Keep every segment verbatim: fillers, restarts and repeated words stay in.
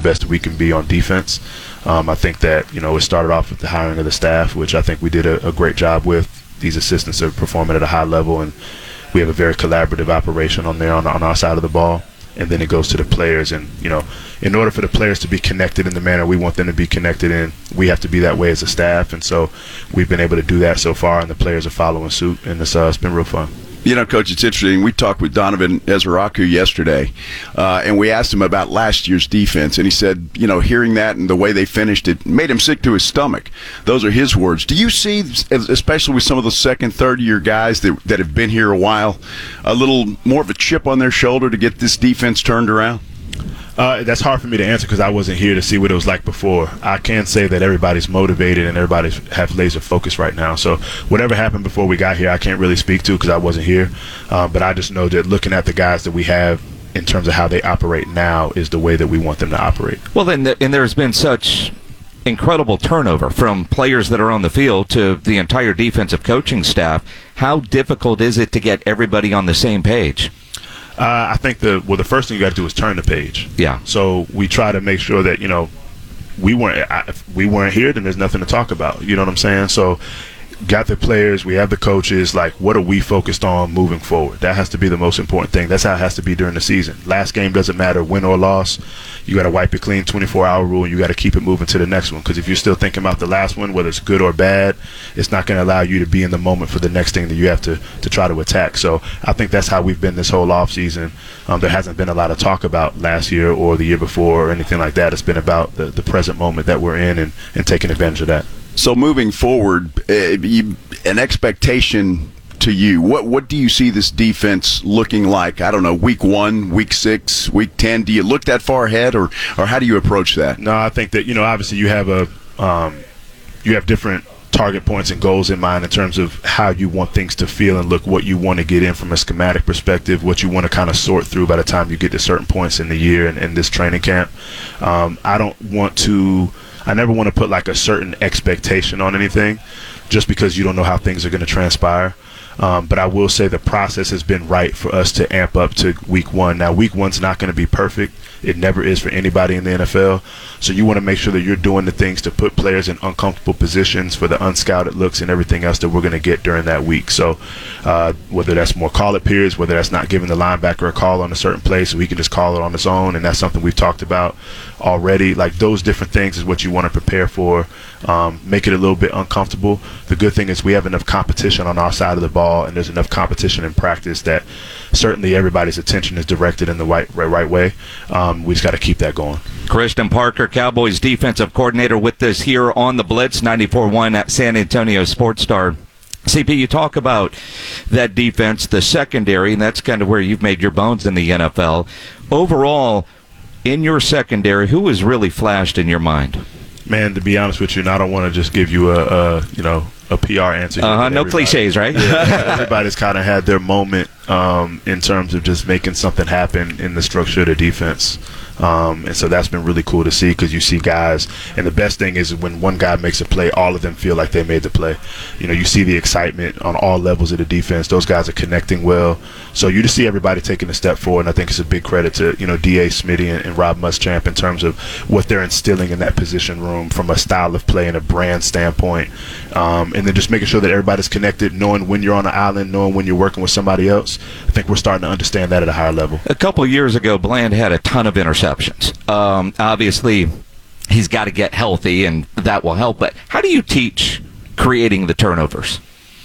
best that we can be on defense. Um, I think that, you know, it started off with the hiring of the staff, which I think we did a, a great job with. These assistants are performing at a high level, and we have a very collaborative operation on there on, on our side of the ball. And then it goes to the players, and, you know, in order for the players to be connected in the manner we want them to be connected in, we have to be that way as a staff. And so we've been able to do that so far, and the players are following suit, and it's, uh, it's been real fun. You know, Coach, it's interesting. We talked with Donovan Ezraku yesterday, uh, and we asked him about last year's defense, and he said, you know, hearing that and the way they finished it made him sick to his stomach. Those are his words. Do you see, especially with some of the second, third-year guys that, that have been here a while, a little more of a chip on their shoulder to get this defense turned around? Uh, that's hard for me to answer because I wasn't here to see what it was like before. I can say that everybody's motivated and everybody's have laser focus right now. So whatever happened before we got here, I can't really speak to because I wasn't here. Uh, but I just know that looking at the guys that we have in terms of how they operate now is the way that we want them to operate. Well, then, the, and there's been such incredible turnover from players that are on the field to the entire defensive coaching staff. How difficult is it to get everybody on the same page? Uh, I think the well, the first thing you got to do is turn the page. Yeah. So we try to make sure that, you know, we weren't I, if we weren't here, then there's nothing to talk about. You know what I'm saying? So got the players, we have the coaches. Like, what are we focused on moving forward? That has to be the most important thing. That's how it has to be during the season. Last game doesn't matter, win or loss. You got to wipe it clean, twenty-four hour rule, and you got to keep it moving to the next one. Because if you're still thinking about the last one, whether it's good or bad, it's not going to allow you to be in the moment for the next thing that you have to to try to attack. So I think that's how we've been this whole off season. Um, there hasn't been a lot of talk about last year or the year before or anything like that. It's been about the, the present moment that we're in and, and taking advantage of that. So moving forward, uh, you, an expectation to you, what what do you see this defense looking like? I don't know, week one, week six, week ten. Do you look that far ahead, or or how do you approach that? No, I think that, you know, obviously you have a um, you have different target points and goals in mind in terms of how you want things to feel and look, what you want to get in from a schematic perspective, what you want to kind of sort through by the time you get to certain points in the year and in this training camp. Um, I don't want to I never want to put like a certain expectation on anything just because you don't know how things are going to transpire. Um, but I will say the process has been right for us to amp up to week one. Now, week one's not going to be perfect. It never is for anybody in the N F L. So you want to make sure that you're doing the things to put players in uncomfortable positions for the unscouted looks and everything else that we're going to get during that week. So uh, whether that's more call-it periods, whether that's not giving the linebacker a call on a certain play so he can just call it on his own, and that's something we've talked about already. Like, those different things is what you want to prepare for. Um, make it a little bit uncomfortable. The good thing is we have enough competition on our side of the ball, and there's enough competition in practice that certainly everybody's attention is directed in the right, right, right way. Um, we just got to keep that going. Christian Parker, Cowboys defensive coordinator, with us here on the Blitz, ninety-four point one at San Antonio Sports Star. C P, you talk about that defense, the secondary, and that's kind of where you've made your bones in the N F L. Overall, in your secondary, who has really flashed in your mind? Man, to be honest with you, and I don't want to just give you a, a you know, a P R answer. Uh-huh, no cliches, right? Yeah, everybody's kind of had their moment um, in terms of just making something happen in the structure of the defense. Um, and so that's been really cool to see because you see guys, and the best thing is when one guy makes a play, all of them feel like they made the play. You know, you see the excitement on all levels of the defense. Those guys are connecting well. So you just see everybody taking a step forward, and I think it's a big credit to, you know, D A. Smitty and, and Rob Muschamp in terms of what they're instilling in that position room from a style of play and a brand standpoint. Um, and then just making sure that everybody's connected, knowing when you're on the island, knowing when you're working with somebody else. I think we're starting to understand that at a higher level. A couple of years ago, Bland had a ton of interceptions. Um, obviously, he's got to get healthy, and that will help. But how do you teach creating the turnovers?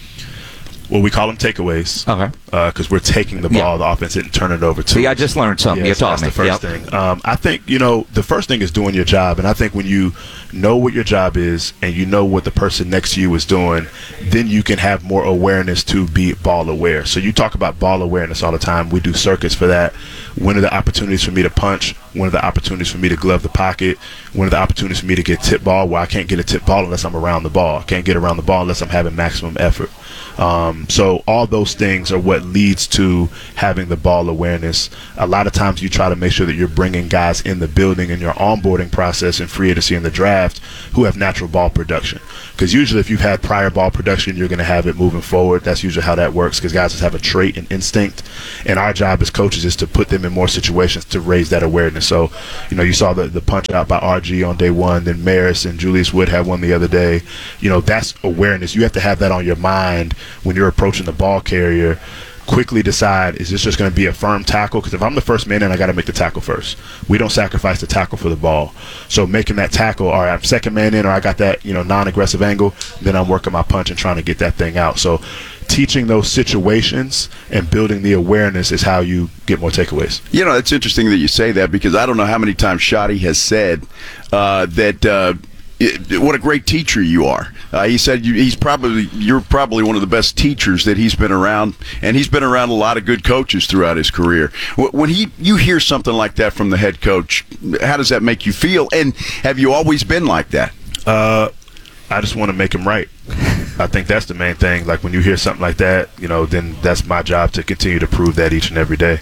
Well, we call them takeaways. Okay. Because uh, we're taking the ball, yeah. the offense, and turn it over to See, us. I just learned something. Yeah, you so taught that's me. the first yep. thing. Um, I think, you know, the first thing is doing your job. And I think when you know what your job is and you know what the person next to you is doing, then you can have more awareness to be ball aware. So you talk about ball awareness all the time. We do circuits for that. When are the opportunities for me to punch? When are the opportunities for me to glove the pocket? When are the opportunities for me to get tip ball? Well, I can't get a tip ball unless I'm around the ball. I can't get around the ball unless I'm having maximum effort. Um, so all those things are what what leads to having the ball awareness. A lot of times you try to make sure that you're bringing guys in the building in your onboarding process in free agency and the draft who have natural ball production. Because usually if you've had prior ball production, you're going to have it moving forward. That's usually how that works, because guys just have a trait and instinct. And our job as coaches is to put them in more situations to raise that awareness. So, you know, you saw the, the punch out by R G on day one, then Maris and Julius Wood had one the other day. You know, that's awareness. You have to have that on your mind when you're approaching the ball carrier. Quickly decide, is this just going to be a firm tackle? Because if I'm the first man in, I got to make the tackle first. We don't sacrifice the tackle for the ball. So making that tackle, all right, I'm second man in, or I got that, you know, non-aggressive angle, then I'm working my punch and trying to get that thing out. So teaching those situations and building the awareness is how you get more takeaways. You know, it's interesting that you say that, because I don't know how many times Shotty has said uh, that uh, it, what a great teacher you are. Uh, he said you, he's probably you're probably one of the best teachers that he's been around, and he's been around a lot of good coaches throughout his career. When he you hear something like that from the head coach, how does that make you feel? And have you always been like that? Uh, I just want to make him right. I think that's the main thing. Like when you hear something like that, you know, then that's my job to continue to prove that each and every day,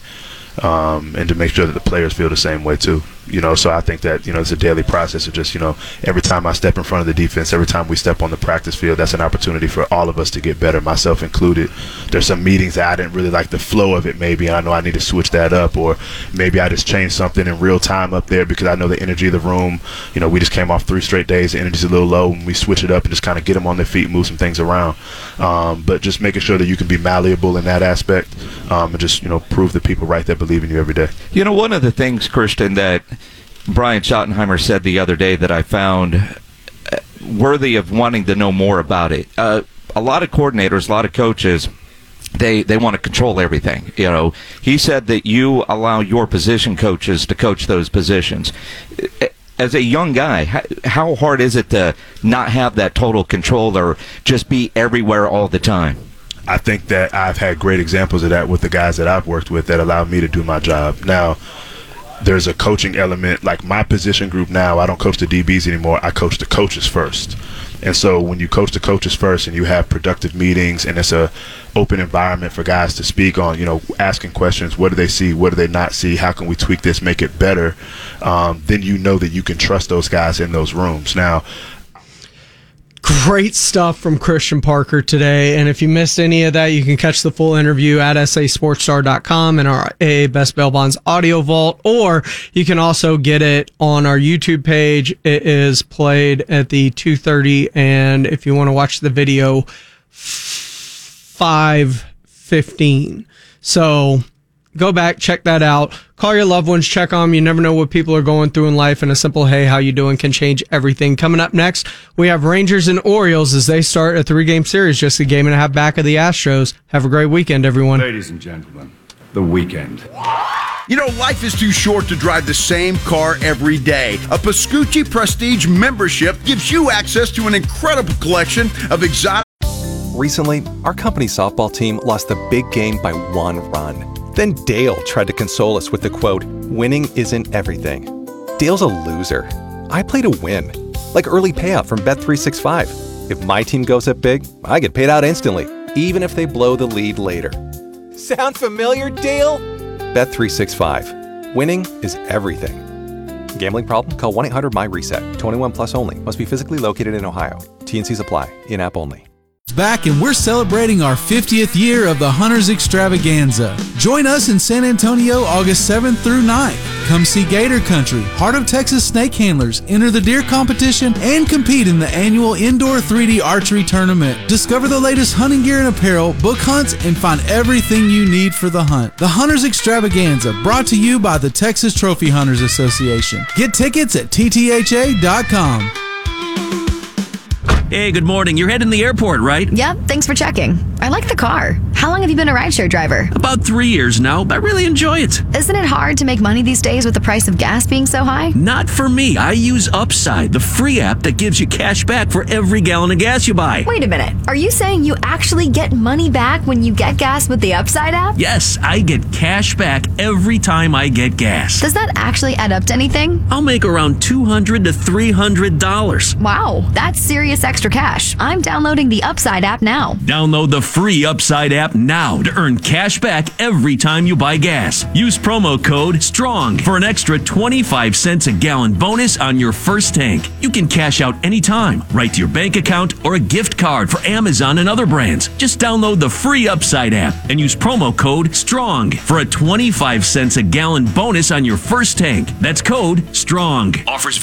um, and to make sure that the players feel the same way too. You know, so I think that, you know, it's a daily process of just, you know, every time I step in front of the defense, every time we step on the practice field, that's an opportunity for all of us to get better, myself included. There's some meetings that I didn't really like the flow of it maybe, and I know I need to switch that up, or maybe I just changed something in real time up there because I know the energy of the room. You know, we just came off three straight days, the energy's a little low, and we switch it up and just kind of get them on their feet, move some things around. Um, but just making sure that you can be malleable in that aspect, um, and just, you know, prove the people right that believe in you every day. You know, one of the things, Christian, that Brian Schottenheimer said the other day that I found worthy of wanting to know more about it. Uh, a lot of coordinators, a lot of coaches, they they want to control everything. You know, he said that you allow your position coaches to coach those positions. As a young guy, how hard is it to not have that total control or just be everywhere all the time? I think that I've had great examples of that with the guys that I've worked with that allowed me to do my job. Now, there's a coaching element. Like my position group now, I don't coach the D Bs anymore. I coach the coaches first. And so when you coach the coaches first and you have productive meetings and it's a open environment for guys to speak on, you know, asking questions, what do they see, what do they not see, how can we tweak this, make it better, um, then you know that you can trust those guys in those rooms. Now, great stuff from Christian Parker today. And if you missed any of that, you can catch the full interview at S A Sports Star dot com and our A A Best Bail Bonds audio vault, or you can also get it on our YouTube page. It is played at the two thirty, and if you want to watch the video, five fifteen. So go back, check that out. Call your loved ones, check on them. You never know what people are going through in life, and a simple "hey, how you doing" can change everything. Coming up next, we have Rangers and Orioles as they start a three-game series, just a game and a half back of the Astros. Have a great weekend, everyone. Ladies and gentlemen, the weekend. You know, life is too short to drive the same car every day. A Pascucci Prestige membership gives you access to an incredible collection of exotic... Recently, our company softball team lost the big game by one run. Then Dale tried to console us with the quote, "Winning isn't everything." Dale's a loser. I play to win. Like early payout from Bet three sixty-five. If my team goes up big, I get paid out instantly, even if they blow the lead later. Sound familiar, Dale? Bet three sixty-five. Winning is everything. Gambling problem? Call one eight hundred M Y reset. twenty-one plus only. Must be physically located in Ohio. T and Cs apply. In-app only. Back, and we're celebrating our fiftieth year of the Hunters Extravaganza. Join us in San Antonio August seventh through ninth. Come see Gator Country, Heart of Texas snake handlers, enter the deer competition, and compete in the annual indoor three D archery tournament. Discover the latest hunting gear and apparel, book hunts, and find everything you need for the hunt. The Hunters Extravaganza, brought to you by the Texas Trophy Hunters Association. Get tickets at T T H A dot com. Hey, good morning. You're heading to the airport, right? Yep, thanks for checking. I like the car. How long have you been a rideshare driver? About three years now. I really enjoy it. Isn't it hard to make money these days with the price of gas being so high? Not for me. I use Upside, the free app that gives you cash back for every gallon of gas you buy. Wait a minute. Are you saying you actually get money back when you get gas with the Upside app? Yes, I get cash back every time I get gas. Does that actually add up to anything? I'll make around two hundred to three hundred dollars. Wow, that's serious extra cash. I'm downloading the Upside app now. Download the free Upside app now to earn cash back every time you buy gas. Use promo code STRONG for an extra twenty-five cents a gallon bonus on your first tank. You can cash out anytime, right to your bank account or a gift card for Amazon and other brands. Just download the free Upside app and use promo code STRONG for a twenty-five cents a gallon bonus on your first tank. That's code STRONG. Offers